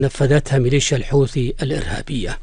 نفذتها ميليشيا الحوثي الإرهابية.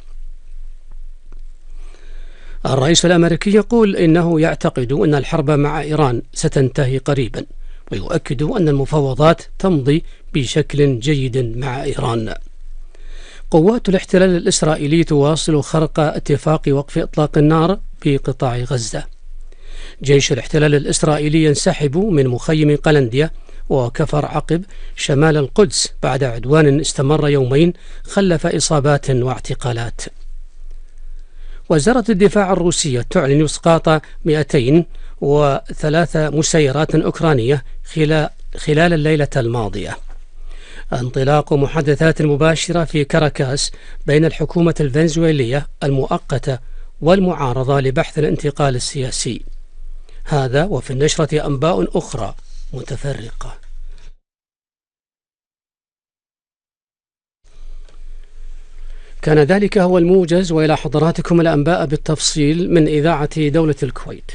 الرئيس الأمريكي يقول إنه يعتقد أن الحرب مع إيران ستنتهي قريبا، ويؤكد أن المفاوضات تمضي بشكل جيد مع إيران. قوات الاحتلال الإسرائيلي تواصل خرق اتفاق وقف إطلاق النار بقطاع غزة. جيش الاحتلال الإسرائيلي ينسحب من مخيم قلنديا وكفر عقب شمال القدس بعد عدوان استمر يومين خلف إصابات واعتقالات. وزارة الدفاع الروسية تعلن إسقاط 203 مسيرات أوكرانية خلال الليلة الماضية. انطلاق محادثات مباشرة في كاراكاس بين الحكومة الفنزويلية المؤقتة والمعارضة لبحث الانتقال السياسي. هذا وفي النشرة أنباء أخرى متفرقة. كان ذلك هو الموجز، وإلى حضراتكم الأنباء بالتفصيل من إذاعة دولة الكويت.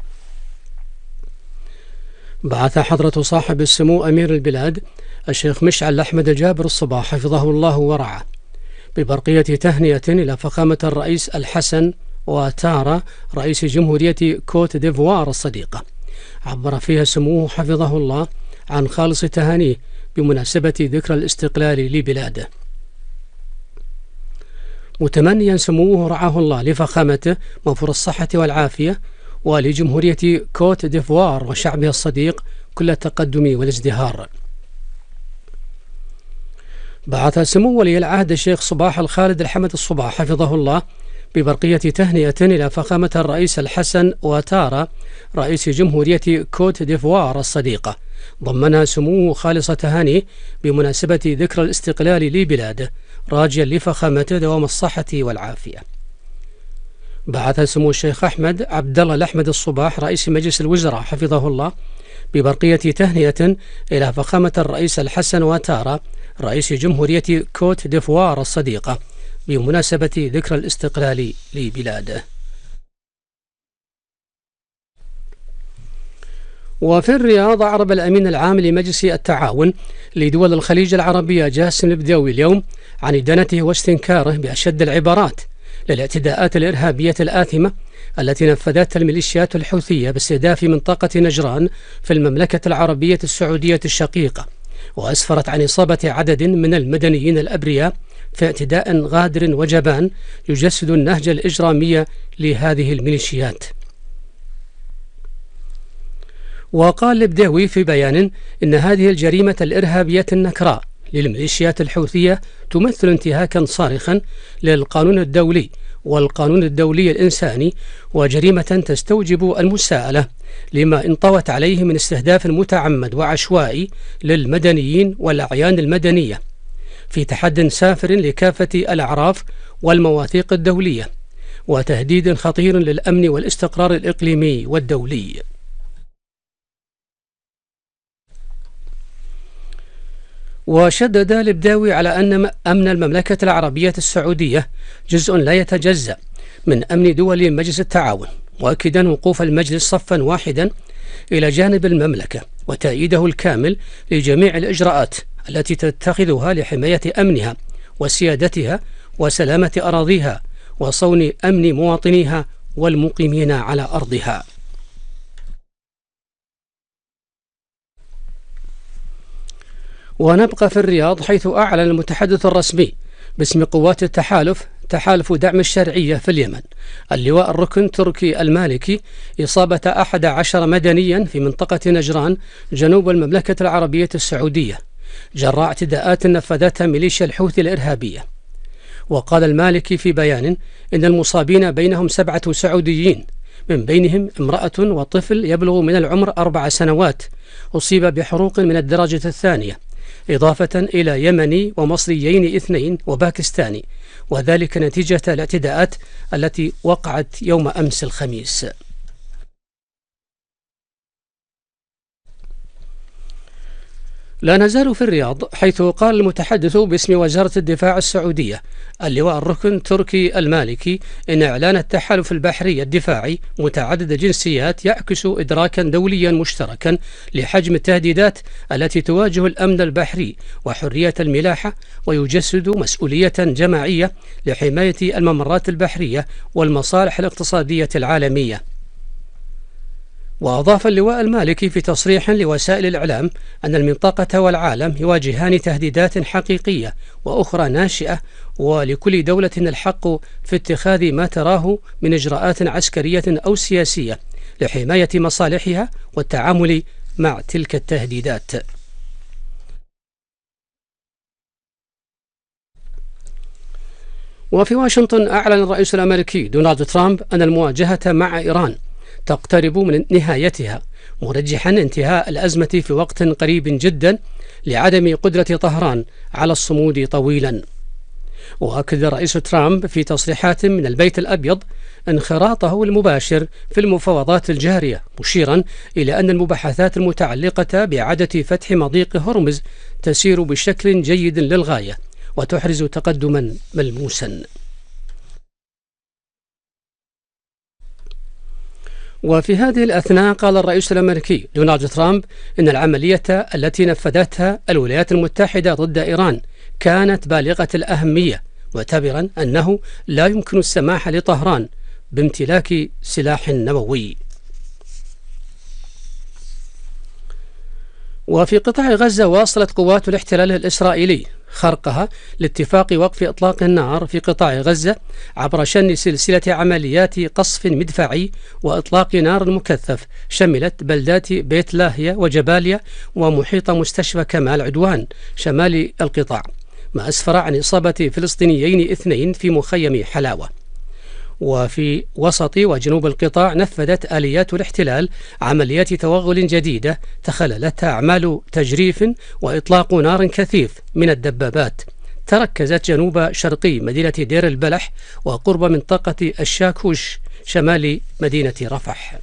بعث حضرة صاحب السمو أمير البلاد الشيخ مشعل أحمد جابر الصباح حفظه الله ورعاه ببرقية تهنئة إلى فخامة الرئيس الحسن واتارا رئيس جمهورية كوت ديفوار الصديقة. عبر فيها سموه حفظه الله عن خالص تهانيه بمناسبة ذكرى الاستقلال لبلاده، متمنيا سموه رعاه الله لفخامته موفور الصحة والعافية، ولجمهورية كوت ديفوار وشعبها الصديق كل التقدم والازدهار. بعث سمو ولي العهد الشيخ صباح الخالد الحمد الصباح حفظه الله ببرقية تهنئة إلى فخامة الرئيس الحسن واتارا رئيس جمهورية كوت ديفوار الصديقة، ضمنها سموه خالص تهانيه بمناسبة ذكرى الاستقلال لبلاده، راجيا لفخامته دوام الصحة والعافية. بعث سمو الشيخ أحمد عبد الله الأحمد الصباح رئيس مجلس الوزراء حفظه الله ببرقية تهنئة إلى فخامة الرئيس الحسن واتارا رئيس جمهورية كوت ديفوار الصديقة بمناسبة ذكرى الاستقلال لبلاده. وفي الرياض أعرب الأمين العام لمجلس التعاون لدول الخليج العربية جاسم البداوي اليوم عن إدانته واستنكاره بأشد العبارات للاعتداءات الإرهابية الآثمة التي نفذتها الميليشيات الحوثية باستهداف منطقة نجران في المملكة العربية السعودية الشقيقة، وأسفرت عن إصابة عدد من المدنيين الأبرياء في اعتداء غادر وجبان يجسد النهج الإجرامي لهذه الميليشيات. وقال البداوي في بيان إن هذه الجريمة الإرهابية النكراء للميليشيات الحوثية تمثل انتهاكا صارخا للقانون الدولي والقانون الدولي الإنساني، وجريمة تستوجب المساءلة لما انطوت عليه من استهداف متعمد وعشوائي للمدنيين والأعيان المدنية في تحد سافر لكافة الأعراف والمواثيق الدولية، وتهديد خطير للأمن والاستقرار الإقليمي والدولي. وشدد البداوي على أن أمن المملكة العربية السعودية جزء لا يتجزأ من أمن دول مجلس التعاون، مؤكدا وقوف المجلس صفا واحدا إلى جانب المملكة وتأييده الكامل لجميع الإجراءات التي تتخذها لحماية أمنها وسيادتها وسلامة أراضيها وصون أمن مواطنيها والمقيمين على أرضها. ونبقى في الرياض، حيث أعلن المتحدث الرسمي باسم قوات التحالف تحالف دعم الشرعية في اليمن اللواء الركن تركي المالكي إصابة 11 مدنيا في منطقة نجران جنوب المملكة العربية السعودية جراء اعتداءات نفذتها ميليشيا الحوثي الإرهابية. وقال المالكي في بيان إن المصابين بينهم 7 سعوديين، من بينهم امرأة وطفل يبلغ من العمر 4 سنوات أصيب بحروق من الدرجة الثانية، إضافة إلى يمني ومصريين 2 وباكستاني، وذلك نتيجة الاعتداءات التي وقعت يوم أمس الخميس. لا نزال في الرياض، حيث قال المتحدث باسم وزارة الدفاع السعودية اللواء الركن تركي المالكي إن إعلان التحالف البحري الدفاعي متعدد الجنسيات يعكس إدراكا دوليا مشتركا لحجم التهديدات التي تواجه الأمن البحري وحرية الملاحة، ويجسد مسؤولية جماعية لحماية الممرات البحرية والمصالح الاقتصادية العالمية. وأضاف اللواء المالكي في تصريح لوسائل الإعلام أن المنطقة والعالم يواجهان تهديدات حقيقية وأخرى ناشئة، ولكل دولة الحق في اتخاذ ما تراه من إجراءات عسكرية أو سياسية لحماية مصالحها والتعامل مع تلك التهديدات. وفي واشنطن، أعلن الرئيس الأمريكي دونالد ترامب أن المواجهة مع إيران تقترب من نهايتها، مرجحا انتهاء الأزمة في وقت قريب جدا لعدم قدرة طهران على الصمود طويلا. وأكد الرئيس ترامب في تصريحات من البيت الأبيض انخراطه المباشر في المفاوضات الجارية، مشيرا إلى أن المباحثات المتعلقة بإعادة فتح مضيق هرمز تسير بشكل جيد للغاية وتحرز تقدما ملموسا. وفي هذه الأثناء قال الرئيس الأمريكي دونالد ترامب إن العملية التي نفذتها الولايات المتحدة ضد إيران كانت بالغة الأهمية، معتبرا أنه لا يمكن السماح لطهران بامتلاك سلاح نووي. وفي قطاع غزة، واصلت قوات الاحتلال الإسرائيلي خرقها لاتفاق وقف إطلاق النار في قطاع غزة عبر شن سلسلة عمليات قصف مدفعي وإطلاق نار مكثف شملت بلدات بيت لاهيا وجباليا ومحيط مستشفى كمال عدوان شمال القطاع، ما أسفر عن إصابة فلسطينيين 2 في مخيم حلاوة. وفي وسط وجنوب القطاع نفذت آليات الاحتلال عمليات توغل جديدة تخللتها أعمال تجريف وإطلاق نار كثيف من الدبابات تركزت جنوب شرقي مدينة دير البلح وقرب منطقة الشاكوش شمال مدينة رفح.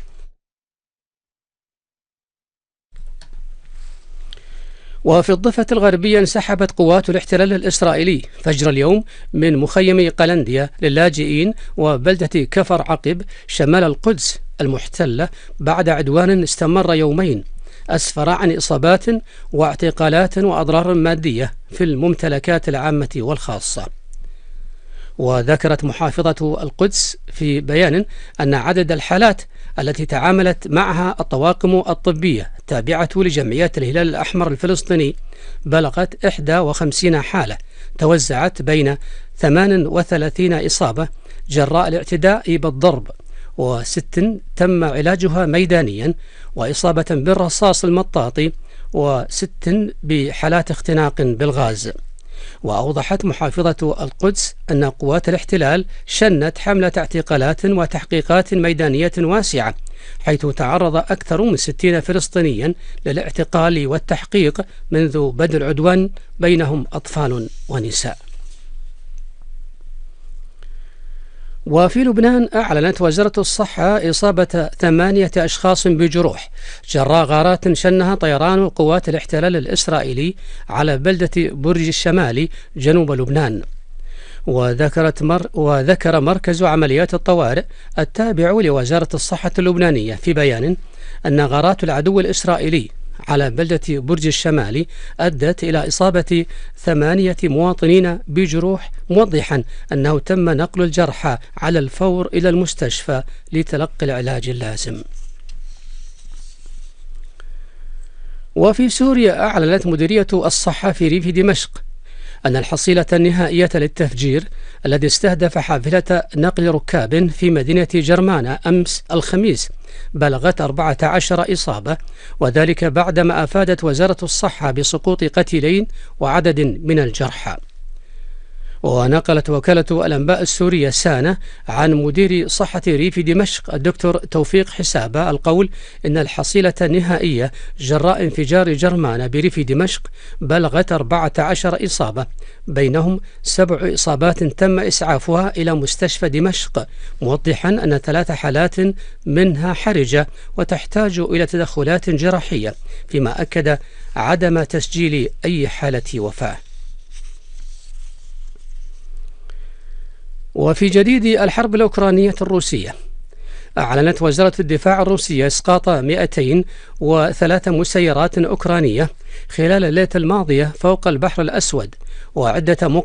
وفي الضفة الغربية انسحبت قوات الاحتلال الإسرائيلي فجر اليوم من مخيم قلنديا للاجئين وبلدة كفر عقب شمال القدس المحتلة بعد عدوان استمر يومين أسفر عن إصابات واعتقالات وأضرار مادية في الممتلكات العامة والخاصة. وذكرت محافظة القدس في بيان أن عدد الحالات التي تعاملت معها الطواقم الطبية التابعة لجمعيات الهلال الأحمر الفلسطيني بلغت 51 حالة توزعت بين 38 إصابة جراء الاعتداء بالضرب، و6 تم علاجها ميدانيا وإصابة بالرصاص المطاطي، و6 بحالات اختناق بالغاز. وأوضحت محافظة القدس أن قوات الاحتلال شنت حملة اعتقالات وتحقيقات ميدانية واسعة، حيث تعرض أكثر من 60 فلسطينيا للاعتقال والتحقيق منذ بدء العدوان، بينهم أطفال ونساء. وفي لبنان، أعلنت وزارة الصحة إصابة 8 أشخاص بجروح جراء غارات شنها طيران قوات الاحتلال الإسرائيلي على بلدة برج الشمالي جنوب لبنان. وذكر مركز عمليات الطوارئ التابع لوزارة الصحة اللبنانية في بيان أن غارات العدو الإسرائيلي على بلدة برج الشمالي أدت إلى إصابة 8 مواطنين بجروح، موضحا أنه تم نقل الجرحى على الفور إلى المستشفى لتلقي العلاج اللازم. وفي سوريا، أعلنت مديرية الصحة في ريف دمشق أن الحصيلة النهائية للتفجير الذي استهدف حافلة نقل ركاب في مدينة جرمانة أمس الخميس بلغت 14 إصابة، وذلك بعدما أفادت وزارة الصحة بسقوط قتيلين وعدد من الجرحى. ونقلت وكالة الأنباء السورية سانة عن مدير صحة ريف دمشق الدكتور توفيق حسابة القول إن الحصيلة النهائية جراء انفجار جرمانة بريف دمشق بلغت 14 إصابة، بينهم 7 إصابات تم إسعافها إلى مستشفى دمشق، موضحا أن 3 حالات منها حرجة وتحتاج إلى تدخلات جراحية، فيما أكد عدم تسجيل أي حالة وفاة. وفي جديد الحرب الأوكرانية الروسية، أعلنت وزارة الدفاع الروسية إسقاط 203 مسيرات أوكرانية خلال الليلة الماضية فوق البحر الأسود، وعدة